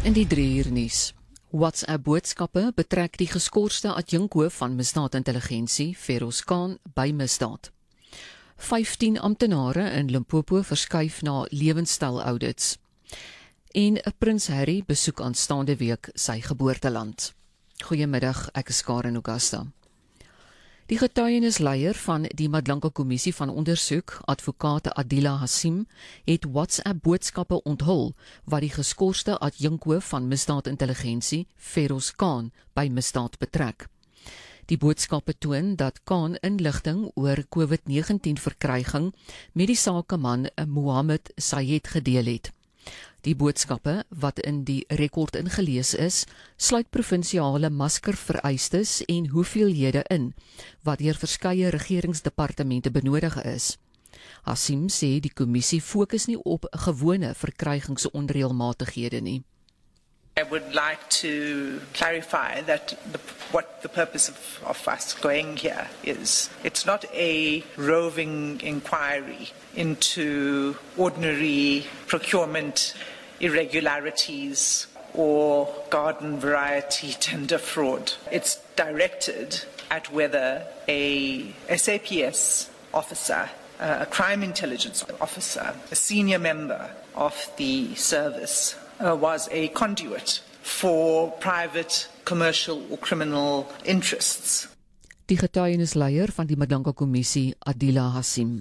In die 3 uur nuus. WhatsApp-boodskappe betrek die geskorste adjunkhoof van misdaadintelligensie, Feroz Khan, by misdaad. 15 amptenare in Limpopo verskuif na lewenstyl-audits. En Prins Harry besoek aanstaande week sy geboorteland. Goeiemiddag, ek is Karen Augusta. Die getuienisleier van die Madlanka Kommissie van Ondersoek, advokate Adila Hassim, het WhatsApp-boodskappe onthul wat die geskorste adjunkhoof van misdaadintelligensie, Feroz Khan, by misdaad betrek. Die boodskappe toon dat Khan inligting oor COVID-19 verkryging met die sakeman Mohammed Sayed gedeel het. Die boodskappe, wat in die rekord ingelees is, sluit provinsiale maskervereistes en hoeveelhede in, wat deur verskeie regeringsdepartemente benodig is. Hassim sê die kommissie fokus nie op gewone verkrygingsonreëlmatighede nie. I would like to clarify that what the purpose of us going here is. It's not a roving inquiry into ordinary procurement irregularities or garden variety tender fraud. It's directed at whether a SAPS officer, a crime intelligence officer, a senior member of the service was a conduit for private, commercial or criminal interests. Die getuienisleier van die Madlanka Kommissie, Adila Hassim.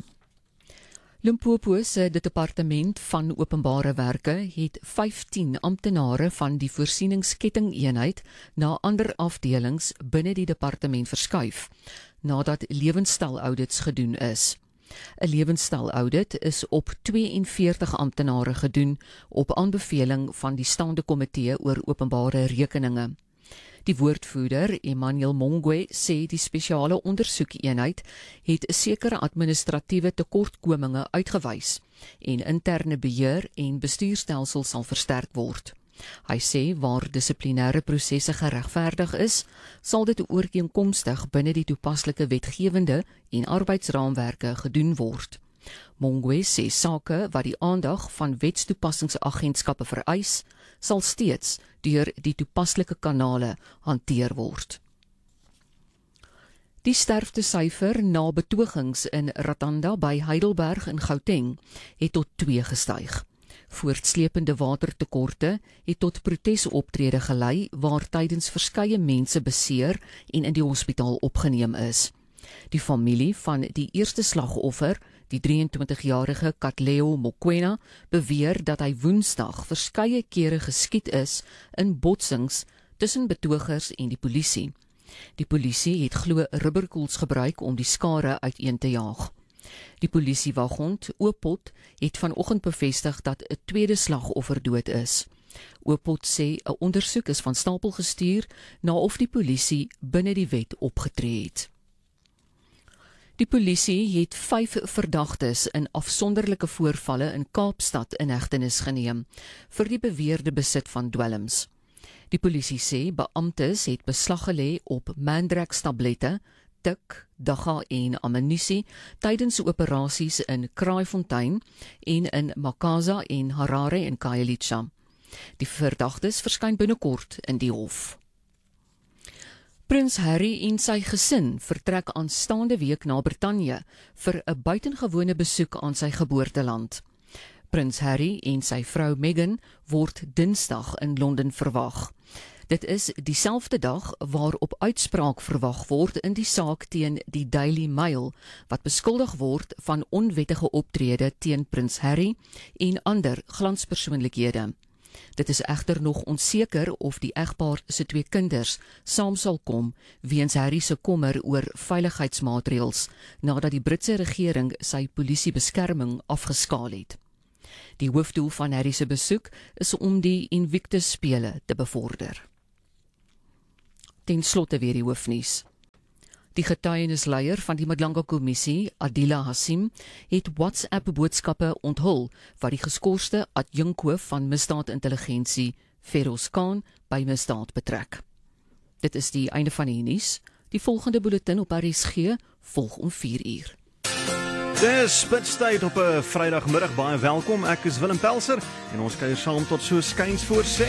Limpopo se departement van openbare werke het 15 amptenare van die voorsieningskettingeenheid na ander afdelings binne die departement verskuif, nadat lewenstyl-audits gedoen is. 'n Lewenstyl-audit is op 42 amptenare gedoen op aanbeveling van die staande komitee oor openbare rekeninge. Die woordvoerder, Emmanuel Mongwe, sê die spesiale ondersoekeenheid het sekere administratiewe tekortkominge uitgewys en interne beheer en bestuurstelsel sal versterk word. Hy sê waar dissiplinêre prosesse geregverdig is, sal dit ooreenkomstig binne die toepaslike wetgewende en arbeidsraamwerke gedoen word. Mongwe sê sake wat die aandag van wetstoepassingsagentskappe vereis, sal steeds deur die toepaslike kanale hanteer word. Die sterftesyfer na betogings in Ratanda by Heidelberg in Gauteng het tot 2 gestyg. Voortslepende watertekorte het tot protesoptrede gelei waar tydens verskeie mense beseer en in die hospitaal opgeneem is. Die familie van die eerste slagoffer, die 23-jarige Katleo Mokoena, beweer dat hy Woensdag verskeie kere geskiet is in botsings tussen betogers en die polisie. Die polisie het glo rubberkoels gebruik om die skare uiteen te jaag. Die polisiewagond, Oopot, het vanoggend bevestig dat 'n tweede slagoffer dood is. Oopot sê 'n ondersoek is van stapel gestuur na of die polisie binne die wet opgetree het. Die polisie het 5 verdagtes in afsonderlike voorvalle in Kaapstad in hegtenis geneem vir die beweerde besit van dwelms. Die polisie sê beamptes het beslag gelê op Mandrax-tablette, tik, dagga en ammunisie tydens operasies in Kraaifontein en in Makaza en Harare en Khayelitsha. Die verdagtes verskyn binnekort in die hof. Prins Harry en sy gesin vertrek aanstaande week na Brittanje vir 'n buitengewone besoek aan sy geboorteland. Prins Harry en sy vrou Meghan word Dinsdag in Londen verwag. Dit is dieselfde dag waarop uitspraak verwag word in die saak teen die Daily Mail, wat beskuldig word van onwettige optrede teen Prins Harry en ander glanspersoonlikhede. Dit is egter nog onseker of die egpaar se 2 kinders saam sal kom weens Harry se kommer oor veiligheidsmaatreëls nadat die Britse regering sy polisiebeskerming afgeskaal het. Die hoofdoel van Harry se besoek is om die Invictus Spele te bevorder. Ten slotte weer die hoofnuus. Die getuienisleier van die Madlanka Kommissie, Adila Hassim, het WhatsApp-boodskappe onthul wat die geskorste adjunkhoof van misdaadintelligensie, Feroz Khan, by misdaad betrek. Dit is die einde van die nuus. Die volgende bulletin op RSG volg om 4 uur. Dis spitstyd op 'n Vrydagmiddag, baie welkom. Ek is Willem Pelser en ons kuier saam tot so skuins voor 6.